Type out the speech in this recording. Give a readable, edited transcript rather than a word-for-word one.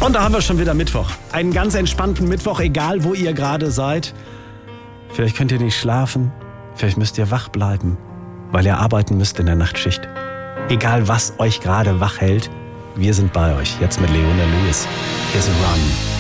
Und da haben wir schon wieder Mittwoch. Einen ganz entspannten Mittwoch, egal wo ihr gerade seid. Vielleicht könnt ihr nicht schlafen, vielleicht müsst ihr wach bleiben, weil ihr arbeiten müsst in der Nachtschicht. Egal was euch gerade wach hält, wir sind bei euch. Jetzt mit Leona Lewis. Here's a Run.